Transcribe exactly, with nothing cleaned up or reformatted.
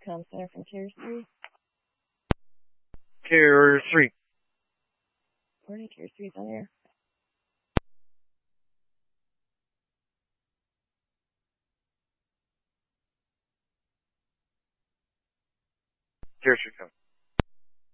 Com Center from Tier three. Tier three. Morning, Tier three's on air. Tier three.